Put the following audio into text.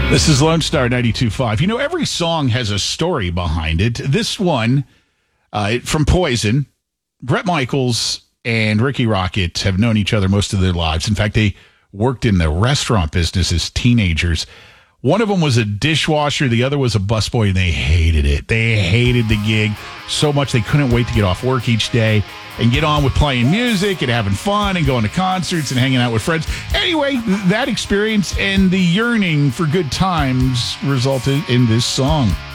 This is Lone Star 92.5. You know, every song has a story behind it. This one, from Poison, Bret Michaels and Ricky Rocket have known each other most of their lives. In fact, they worked in the restaurant business as teenagers. One of them was a dishwasher. The other was a busboy, and they hated it. They hated the gig so much they couldn't wait to get off work each day and get on with playing music and having fun and going to concerts and hanging out with friends. Anyway, that experience and the yearning for good times resulted in this song.